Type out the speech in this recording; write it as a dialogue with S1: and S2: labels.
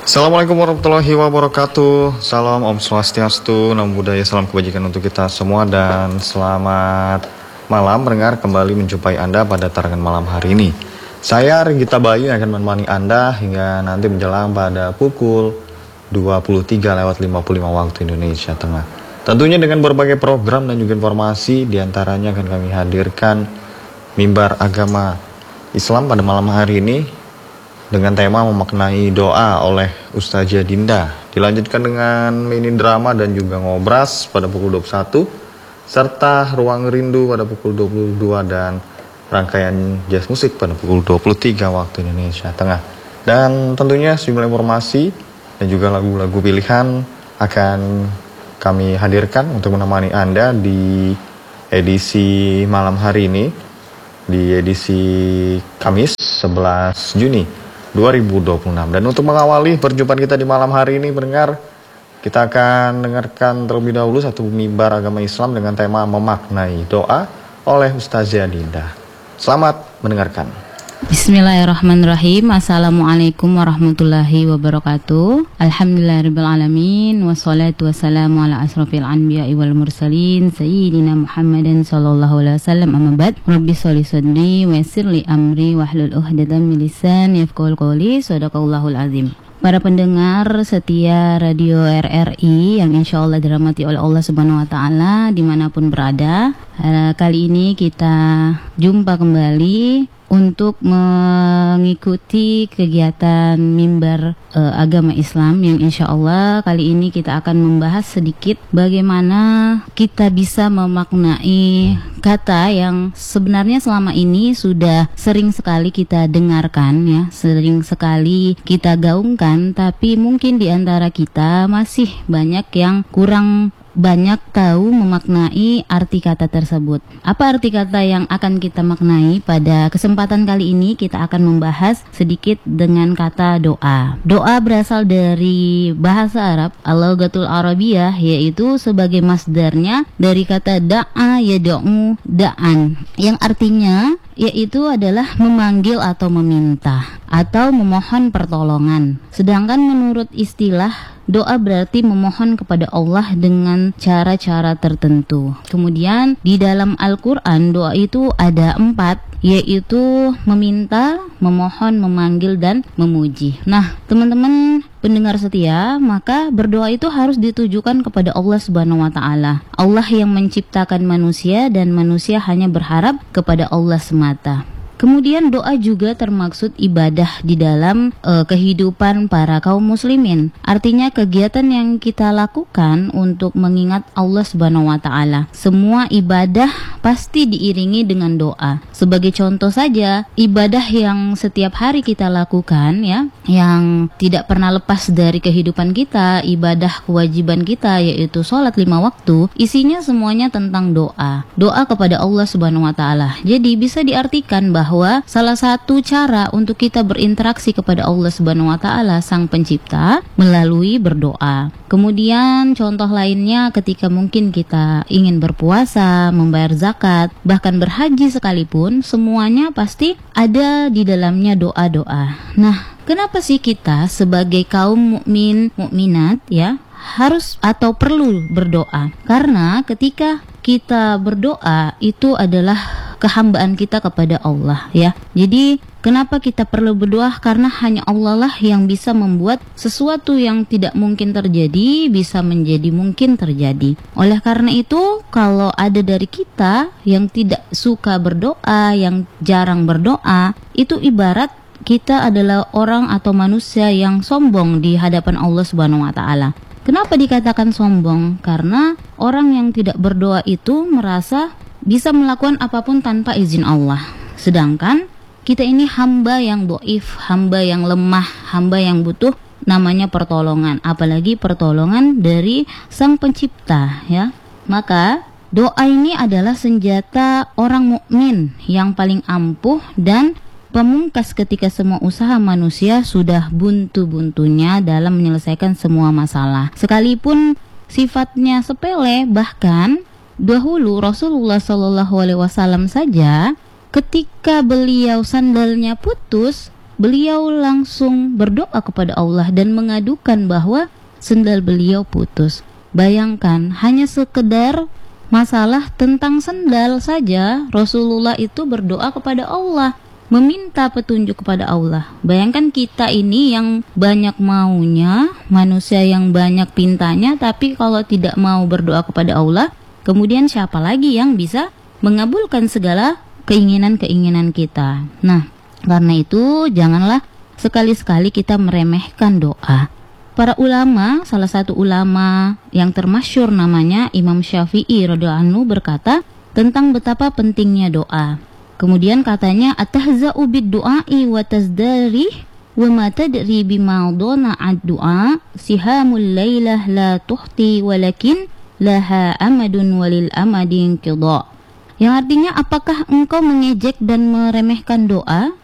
S1: Assalamualaikum warahmatullahi wabarakatuh. Salam Om Swastiastu, Namo Buddhaya, salam kebajikan untuk kita semua. Dan selamat malam pendengar, kembali menjumpai Anda pada tarangan malam hari ini. Saya Regita Bayu akan menemani Anda hingga nanti menjelang pada pukul 23:55 waktu Indonesia Tengah. Tentunya dengan berbagai program dan juga informasi, diantaranya akan kami hadirkan Mimbar Agama Islam pada malam hari ini dengan tema memaknai doa oleh Ustazah Dinda. Dilanjutkan dengan mini drama dan juga ngobras pada pukul 21, serta Ruang Rindu pada pukul 22 dan rangkaian jazz musik pada pukul 23 waktu Indonesia Tengah. Dan tentunya sejumlah informasi dan juga lagu-lagu pilihan akan kami hadirkan untuk menemani Anda di edisi malam hari ini, di edisi Kamis 11 Juni 2026. Dan untuk mengawali perjumpaan kita di malam hari ini, pendengar, kita akan dengarkan terlebih dahulu satu mimbar agama Islam dengan tema memaknai doa oleh Ustazah Dinda. Selamat mendengarkan.
S2: Bismillahirrahmanirrahim. Assalamualaikum warahmatullahi wabarakatuh. Alhamdulillahirrahmanirrahim. Wassalatu wassalamu ala asrafil anbiya'i wal mursalin Sayyidina Muhammadin sallallahu alaihi wasallam. Amma ba'd. Rabbi sholli sadri wa yassir li amri wahlul 'uqdatam min lisani yafqahul qawli. Shadaqallahul azim. Para pendengar setia Radio RRI yang insya Allah dirahmati oleh Allah Subhanahu Wa Taala dimanapun berada, kali ini kita jumpa kembali untuk mengikuti kegiatan mimbar agama Islam yang insya Allah kali ini kita akan membahas sedikit bagaimana kita bisa memaknai kata yang sebenarnya selama ini sudah sering sekali kita dengarkan, ya, sering sekali kita gaungkan, tapi mungkin di antara kita masih banyak yang kurang banyak tahu memaknai arti kata tersebut. Apa arti kata yang akan kita maknai? Pada kesempatan kali ini kita akan membahas sedikit dengan kata doa. Doa berasal dari bahasa Arab al-lughatul arabiyah, yaitu sebagai masdarnya dari kata da'a yad'u da'an, yang artinya yaitu adalah memanggil atau meminta atau memohon pertolongan. Sedangkan menurut istilah, doa berarti memohon kepada Allah dengan cara-cara tertentu. Kemudian di dalam Al-Quran doa itu ada 4, yaitu meminta, memohon, memanggil, dan memuji. Nah, teman-teman pendengar setia, maka berdoa itu harus ditujukan kepada Allah Subhanahu Wa Taala. Allah yang menciptakan manusia dan manusia hanya berharap kepada Allah semata. Kemudian doa juga termaksud ibadah di dalam kehidupan para kaum muslimin. Artinya kegiatan yang kita lakukan untuk mengingat Allah Subhanahu wa taala. Semua ibadah pasti diiringi dengan doa. Sebagai contoh saja, ibadah yang setiap hari kita lakukan, ya, yang tidak pernah lepas dari kehidupan kita, ibadah kewajiban kita yaitu sholat 5 waktu, isinya semuanya tentang doa. Doa kepada Allah Subhanahu wa taala. Jadi bisa diartikan bahwa salah satu cara untuk kita berinteraksi kepada Allah Subhanahu wa taala Sang Pencipta melalui berdoa. Kemudian contoh lainnya ketika mungkin kita ingin berpuasa, membayar zakat, bahkan berhaji sekalipun, semuanya pasti ada di dalamnya doa-doa. Nah, kenapa sih kita sebagai kaum mukminat, ya, harus atau perlu berdoa? Karena ketika kita berdoa itu adalah kehambaan kita kepada Allah, ya. Jadi kenapa kita perlu berdoa? Karena hanya Allah lah yang bisa membuat sesuatu yang tidak mungkin terjadi bisa menjadi mungkin terjadi. Oleh karena itu, kalau ada dari kita yang tidak suka berdoa, yang jarang berdoa, itu ibarat kita adalah orang atau manusia yang sombong di hadapan Allah Subhanahu wa taala. Kenapa dikatakan sombong? Karena orang yang tidak berdoa itu merasa bisa melakukan apapun tanpa izin Allah. Sedangkan kita ini hamba yang dhaif, hamba yang lemah, hamba yang butuh namanya pertolongan, apalagi pertolongan dari Sang Pencipta, ya. Maka doa ini adalah senjata orang mukmin yang paling ampuh dan pemungkas ketika semua usaha manusia sudah buntu-buntunya dalam menyelesaikan semua masalah. Sekalipun sifatnya sepele, bahkan dahulu Rasulullah SAW saja ketika beliau sandalnya putus, beliau langsung berdoa kepada Allah dan mengadukan bahwa sendal beliau putus. Bayangkan, hanya sekedar masalah tentang sendal saja Rasulullah itu berdoa kepada Allah, meminta petunjuk kepada Allah. Bayangkan kita ini yang banyak maunya, manusia yang banyak pintanya, tapi kalau tidak mau berdoa kepada Allah, kemudian siapa lagi yang bisa mengabulkan segala keinginan-keinginan kita? Nah, karena itu janganlah sekali-sekali kita meremehkan doa. Para ulama, salah satu ulama yang termasyhur namanya Imam Syafi'i radhiyallahu anhu berkata tentang betapa pentingnya doa. Kemudian katanya, atahza'u bid-du'ai wa tazdari wa ma tadri bima'dona ad-du'a sihamul lailah la tuhti walakin laha amadun walil amadin qida. Yang artinya, apakah engkau mengejek dan meremehkan doa?